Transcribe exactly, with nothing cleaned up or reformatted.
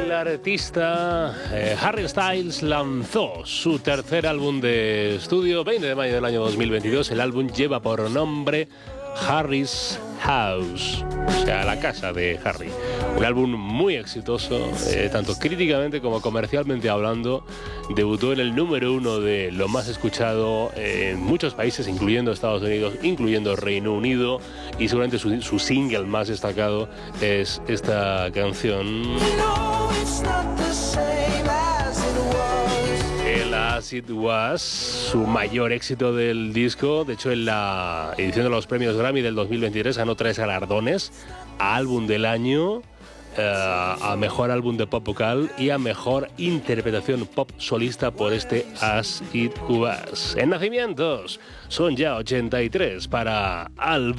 El artista eh, Harry Styles lanzó su tercer álbum de estudio, veinte de mayo del año dos mil veintidós. El álbum lleva por nombre Harry's House, o sea, la casa de Harry. Un álbum muy exitoso, eh, tanto críticamente como comercialmente hablando. Debutó en el número uno de lo más escuchado en muchos países, incluyendo Estados Unidos, incluyendo Reino Unido, y seguramente su, su single más destacado es esta canción. El As It Was, su mayor éxito del disco. De hecho, en la edición de los premios Grammy del dos mil veintitrés ganó tres galardones: a álbum del año, Uh, a mejor álbum de pop vocal y a mejor interpretación pop solista por este As It Was. En nacimientos son ya ochenta y tres para Alba.